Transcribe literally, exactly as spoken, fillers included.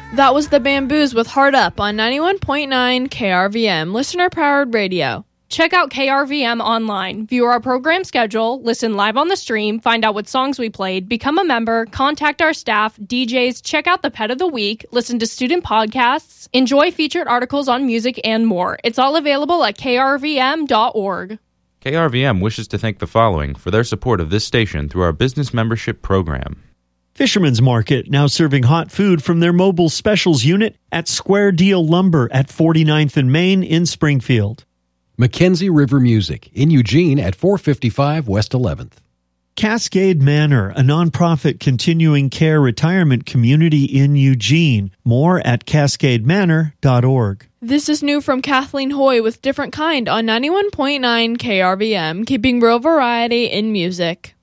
That was the Bamboos with Heart Up on ninety-one point nine K R V M, listener-powered radio. Check out K R V M online, view our program schedule, listen live on the stream, find out what songs we played, become a member, contact our staff, D Js, check out the Pet of the Week, listen to student podcasts, enjoy featured articles on music, and more. It's all available at K R V M dot org. K R V M wishes to thank the following for their support of this station through our business membership program. Fisherman's Market, now serving hot food from their mobile specials unit at Square Deal Lumber at forty-ninth and Main in Springfield. Mackenzie River Music in Eugene at four fifty-five West eleventh. Cascade Manor, a nonprofit continuing care retirement community in Eugene. More at cascade manor dot org. This is new from Kathleen Hoy with Different Kind on ninety-one point nine K R V M, keeping real variety in music.